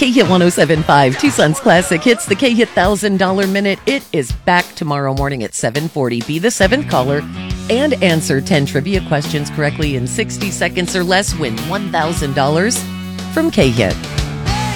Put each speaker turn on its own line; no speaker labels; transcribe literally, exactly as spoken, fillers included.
K-Hit one oh seven point five, Tucson's Classic Hits, the K-Hit one thousand dollars Minute. It is back tomorrow morning at seven forty. Be the seventh caller and answer ten trivia questions correctly in sixty seconds or less. Win one thousand dollars from K-Hit.